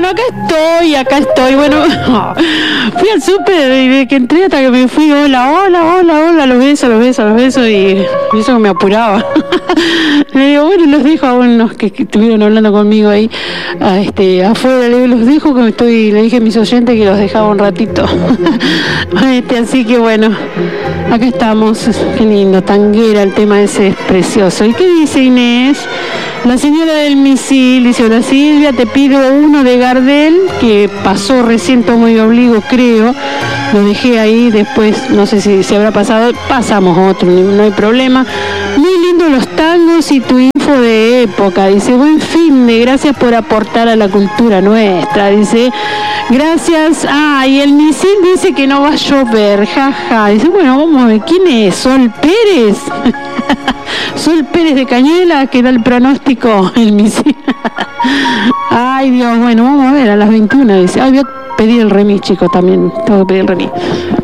Bueno, acá estoy. Bueno, fui al súper y de que entré hasta que me fui, hola, los besos y eso me apuraba. Le digo, bueno, los dejo a unos que estuvieron hablando conmigo ahí, afuera, le digo, los dejo que le dije a mis oyentes que los dejaba un ratito. Así que bueno, acá estamos, qué lindo, tanguera, el tema ese es precioso. ¿Y qué dice Inés? La señora del misil dice, hola Silvia, te pido uno de Gardel, que pasó recién Tomo y Obligo, creo, lo dejé ahí, después no sé si se habrá pasado, pasamos otro, no hay problema. Muy lindo los tangos y tu info de época, dice, buen fin de, gracias por aportar a la cultura nuestra, dice, gracias. Y el misil dice que no va a llover, jaja, dice, bueno, vamos a ver, ¿quién es? ¿Sol Pérez? Sol Pérez de Cañuelas, que da el pronóstico, el misil. Ay Dios, bueno, vamos a ver a las 21, dice, voy a pedir el remis, chicos, también tengo que pedir el remis.